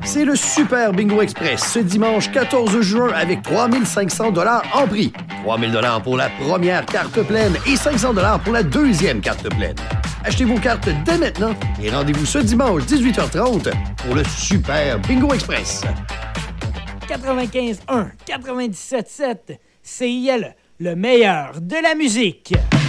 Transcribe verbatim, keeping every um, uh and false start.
C'est le Super Bingo Express ce dimanche quatorze juin avec trois mille cinq cents dollars en prix. trois mille dollars pour la première carte pleine et cinq cents dollars pour la deuxième carte pleine. Achetez vos cartes dès maintenant et rendez-vous ce dimanche dix-huit heures trente pour le Super Bingo Express. quatre-vingt-quinze un, quatre-vingt-dix-sept sept, C I L, le meilleur de la musique.